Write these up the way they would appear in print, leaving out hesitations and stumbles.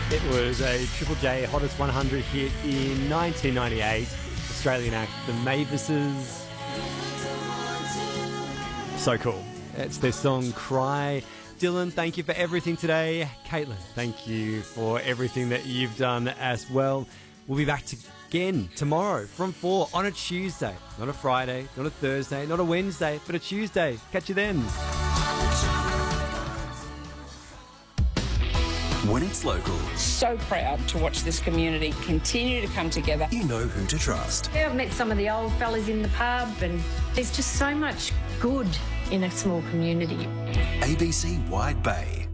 It was a Triple J Hottest 100 hit in 1998. Australian act The Mavises. So cool. It's their song Cry. Dylan, thank you for everything today. Caitlin, thank you for everything that you've done as well. We'll be back again tomorrow from 4 on a Tuesday. Not a Friday, not a Thursday, not a Wednesday, but a Tuesday. Catch you then. When it's local, So proud to watch this community continue to come together. you know who to trust. Yeah, I've met some of the old fellas in the pub, and there's just so much good in a small community. ABC Wide Bay.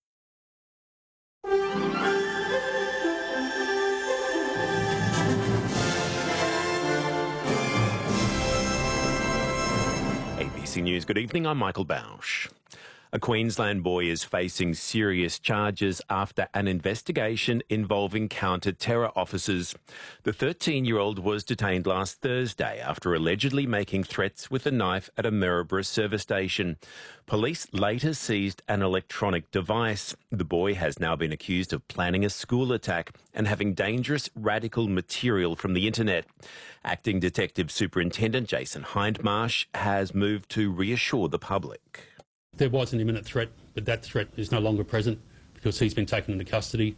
ABC News, good evening, I'm Michael Bausch. A Queensland boy is facing serious charges after an investigation involving counter-terror officers. The 13-year-old was detained last Thursday after allegedly making threats with a knife at a Maryborough service station. Police later seized an electronic device. The boy has now been accused of planning a school attack and having dangerous radical material from the internet. Acting Detective Superintendent Jason Hindmarsh has moved to reassure the public. There was an imminent threat, but that threat is no longer present because he's been taken into custody.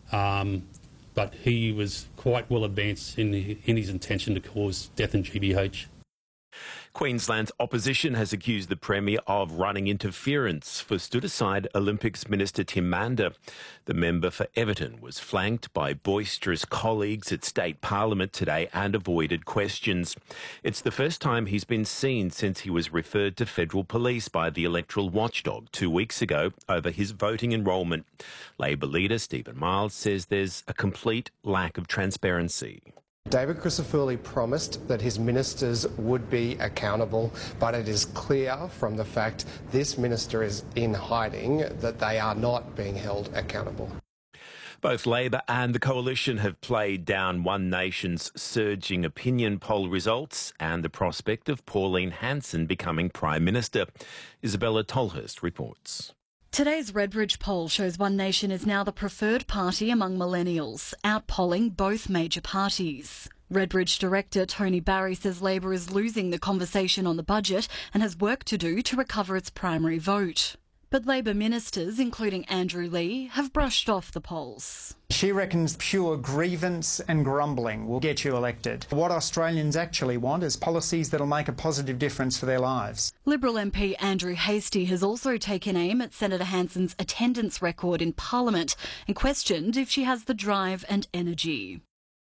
But he was quite well advanced in his intention to cause death in GBH. Queensland's opposition has accused the Premier of running interference for stood-aside Olympics Minister Tim Mander. The member for Everton was flanked by boisterous colleagues at State Parliament today and avoided questions. It's the first time he's been seen since he was referred to federal police by the electoral watchdog 2 weeks ago over his voting enrolment. Labor leader Stephen Miles says there's a complete lack of transparency. David Crisafulli promised that his ministers would be accountable, but it is clear from the fact this minister is in hiding that they are not being held accountable. Both Labor and the Coalition have played down One Nation's surging opinion poll results and the prospect of Pauline Hanson becoming Prime Minister. Isabella Tolhurst reports. Today's Redbridge poll shows One Nation is now the preferred party among millennials, outpolling both major parties. Redbridge director Tony Barry says Labor is losing the conversation on the budget and has work to do to recover its primary vote. But Labor ministers, including Andrew Leigh, have brushed off the polls. She reckons pure grievance and grumbling will get you elected. What Australians actually want is policies that'll make a positive difference for their lives. Liberal MP Andrew Hastie has also taken aim at Senator Hanson's attendance record in Parliament and questioned if she has the drive and energy.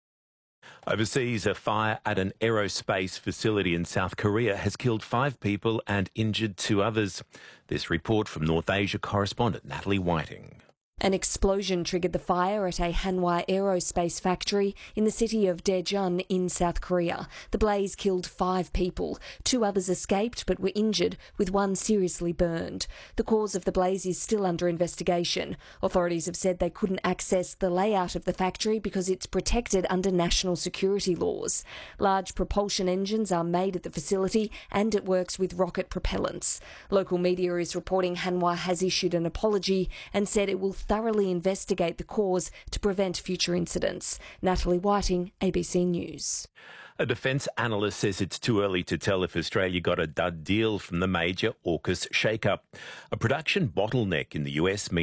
Overseas, a fire at an aerospace facility in South Korea has killed 5 people and injured 2 others. This report from North Asia correspondent Natalie Whiting. An explosion triggered the fire at a Hanwha Aerospace factory in the city of Daejeon in South Korea. The blaze killed 5 people. 2 others escaped but were injured, with 1 seriously burned. The cause of the blaze is still under investigation. Authorities have said they couldn't access the layout of the factory because it's protected under national security laws. Large propulsion engines are made at the facility and it works with rocket propellants. Local media is reporting Hanwha has issued an apology and said it will thoroughly investigate the cause to prevent future incidents. Natalie Whiting, ABC News. A defence analyst says it's too early to tell if Australia got a dud deal from the major AUKUS shake-up. A production bottleneck in the US means